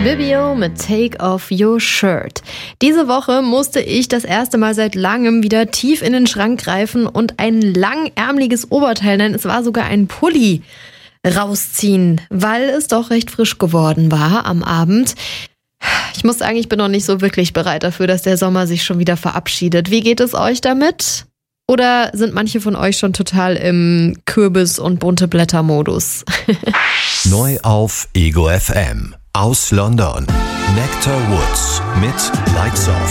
Olivio mit Take Off Your Shirt. Diese Woche musste ich das erste Mal seit langem wieder tief in den Schrank greifen und ein langärmeliges Oberteil, nein, es war sogar ein Pulli, rausziehen, weil es doch recht frisch geworden war am Abend. Ich muss sagen, ich bin noch nicht so wirklich bereit dafür, dass der Sommer sich schon wieder verabschiedet. Wie geht es euch damit? Oder sind manche von euch schon total im Kürbis- und bunte Blätter-Modus? Neu auf Ego FM. Aus London. Nectar Woods mit Lights Off.